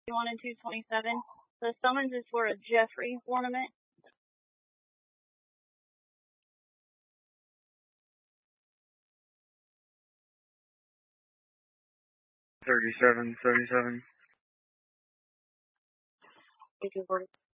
1 and 227. The summons is for a Jeffrey ornament. $37.77. Thank you for